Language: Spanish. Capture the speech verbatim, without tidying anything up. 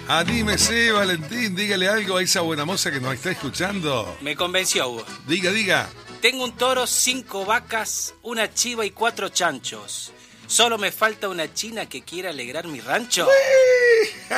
Anímese, Valentín, dígale algo a esa buena moza que nos está escuchando. Me convenció, Hugo. Diga, diga. Tengo un toro, cinco vacas, una chiva y cuatro chanchos. Solo me falta una china que quiera alegrar mi rancho. ¡Uy!